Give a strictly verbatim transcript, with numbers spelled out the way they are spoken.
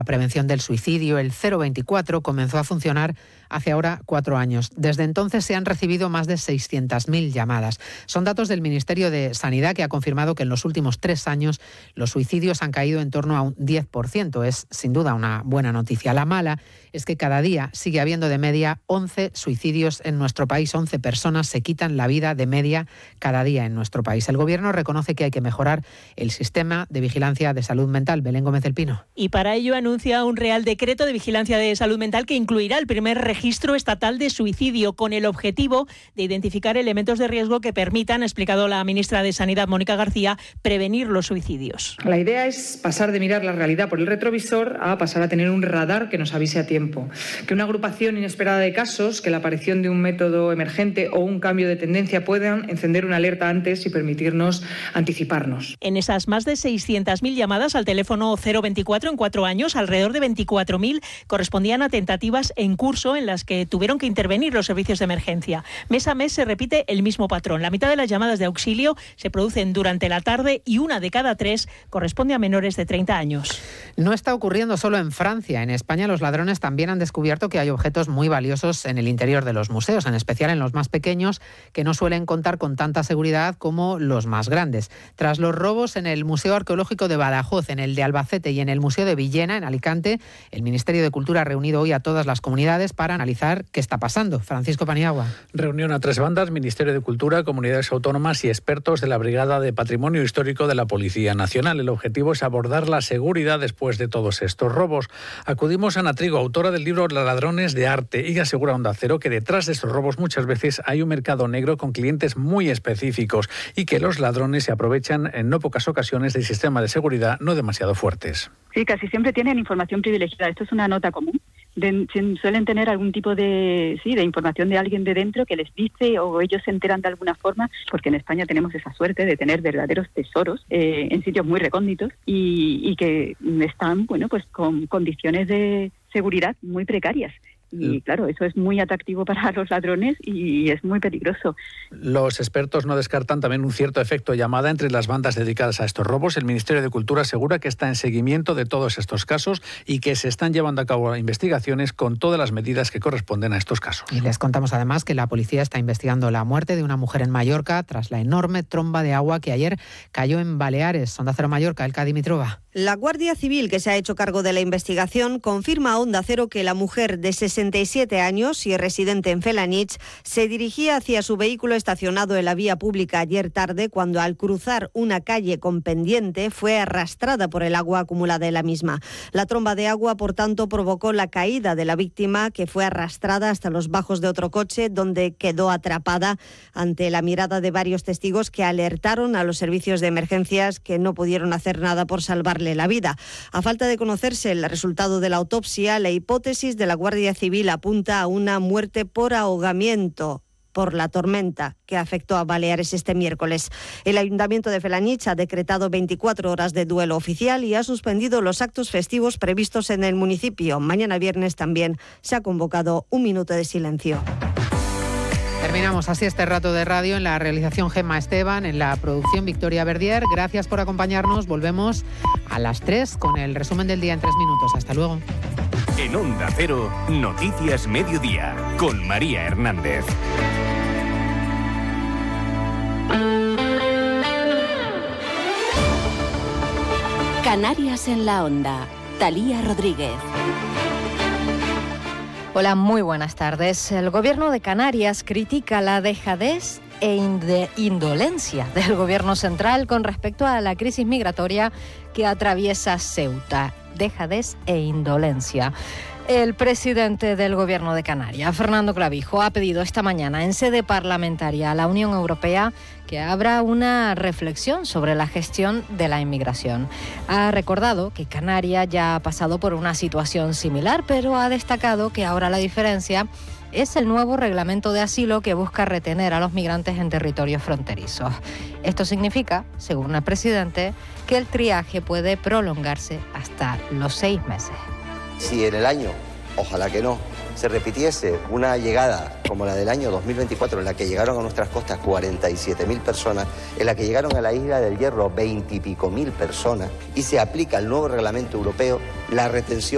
La prevención del suicidio, el cero veinticuatro, comenzó a funcionar hace ahora cuatro años. Desde entonces se han recibido más de seiscientas mil llamadas. Son datos del Ministerio de Sanidad, que ha confirmado que en los últimos tres años los suicidios han caído en torno a un diez por ciento. Es sin duda una buena noticia. La mala es que cada día sigue habiendo de media once suicidios en nuestro país. once personas se quitan la vida de media cada día en nuestro país. El Gobierno reconoce que hay que mejorar el sistema de vigilancia de salud mental. Belén Gómez del Pino. Y para ello anuncia un Real Decreto de Vigilancia de Salud Mental que incluirá el primer registro estatal de suicidio, con el objetivo de identificar elementos de riesgo que permitan, ha explicado la ministra de Sanidad, Mónica García, prevenir los suicidios. La idea es pasar de mirar la realidad por el retrovisor a pasar a tener un radar que nos avise a tiempo. Que una agrupación inesperada de casos, que la aparición de un método emergente o un cambio de tendencia puedan encender una alerta antes y permitirnos anticiparnos. En esas más de seiscientas mil llamadas al teléfono cero veinticuatro en cuatro años, alrededor de veinticuatro mil correspondían a tentativas en curso en las que tuvieron que intervenir los servicios de emergencia. Mes a mes se repite el mismo patrón. La mitad de las llamadas de auxilio se producen durante la tarde y una de cada tres corresponde a menores de treinta años. No está ocurriendo solo en Francia. En España los ladrones también han descubierto que hay objetos muy valiosos en el interior de los museos, en especial en los más pequeños, que no suelen contar con tanta seguridad como los más grandes. Tras los robos en el Museo Arqueológico de Badajoz, en el de Albacete y en el Museo de Villena, en Alicante, el Ministerio de Cultura ha reunido hoy a todas las comunidades para analizar qué está pasando. Francisco Paniagua. Reunión a tres bandas: Ministerio de Cultura, comunidades autónomas y expertos de la Brigada de Patrimonio Histórico de la Policía Nacional. El objetivo es abordar la seguridad después de todos estos robos. Acudimos a Ana Trigo, autora del libro Ladrones de Arte, y asegura a Onda Cero que detrás de estos robos muchas veces hay un mercado negro con clientes muy específicos y que los ladrones se aprovechan en no pocas ocasiones del sistema de seguridad no demasiado fuertes. Sí, casi siempre tienen información privilegiada. Esto es una nota común. De, suelen tener algún tipo de sí de información de alguien de dentro que les dice, o ellos se enteran de alguna forma, porque en España tenemos esa suerte de tener verdaderos tesoros eh, en sitios muy recónditos y, y que están, bueno, pues con condiciones de seguridad muy precarias. Y claro, eso es muy atractivo para los ladrones y es muy peligroso. Los expertos no descartan también un cierto efecto llamada entre las bandas dedicadas a estos robos. El Ministerio de Cultura asegura que está en seguimiento de todos estos casos y que se están llevando a cabo investigaciones con todas las medidas que corresponden a estos casos. Y les contamos además que la policía está investigando la muerte de una mujer en Mallorca tras la enorme tromba de agua que ayer cayó en Baleares. Onda Cero Mallorca, Elka Dimitrova. La Guardia Civil, que se ha hecho cargo de la investigación, confirma a Onda Cero que la mujer de sesenta y siete años y residente en Felanitx se dirigía hacia su vehículo estacionado en la vía pública ayer tarde, cuando al cruzar una calle con pendiente fue arrastrada por el agua acumulada en la misma. La tromba de agua, por tanto, provocó la caída de la víctima, que fue arrastrada hasta los bajos de otro coche, donde quedó atrapada ante la mirada de varios testigos que alertaron a los servicios de emergencias, que no pudieron hacer nada por salvarla la vida. A falta de conocerse el resultado de la autopsia, la hipótesis de la Guardia Civil apunta a una muerte por ahogamiento por la tormenta que afectó a Baleares este miércoles. El Ayuntamiento de Felanitx ha decretado veinticuatro horas de duelo oficial y ha suspendido los actos festivos previstos en el municipio. Mañana viernes también se ha convocado un minuto de silencio. Terminamos así este rato de radio. En la realización Gemma Esteban, en la producción Victoria Verdier. Gracias por acompañarnos. Volvemos a las tres con el resumen del día en tres minutos. Hasta luego. En Onda Cero, Noticias Mediodía, con María Hernández. Canarias en la Onda. Talía Rodríguez. Hola, muy buenas tardes. El Gobierno de Canarias critica la dejadez e indolencia del Gobierno central con respecto a la crisis migratoria que atraviesa Ceuta. Dejadez e indolencia. El presidente del Gobierno de Canarias, Fernando Clavijo, ha pedido esta mañana en sede parlamentaria a la Unión Europea que abra una reflexión sobre la gestión de la inmigración. Ha recordado que Canarias ya ha pasado por una situación similar, pero ha destacado que ahora la diferencia es el nuevo reglamento de asilo que busca retener a los migrantes en territorios fronterizos. Esto significa, según el presidente, que el triaje puede prolongarse hasta los seis meses. Si en el año, ojalá que no, se repitiese una llegada como la del año dos mil veinticuatro, en la que llegaron a nuestras costas cuarenta y siete mil personas, en la que llegaron a la isla del Hierro veinte y pico mil personas, y se aplica el nuevo reglamento europeo, la retención